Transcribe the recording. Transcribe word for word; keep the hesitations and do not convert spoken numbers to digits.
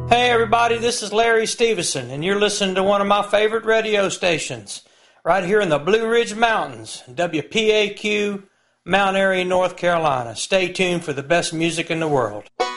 Hey everybody, this is Larry Stevenson, and you're listening to one of my favorite radio stations, right here in the Blue Ridge Mountains, W P A Q, Mount Airy, North Carolina. Stay tuned for the best music in the world.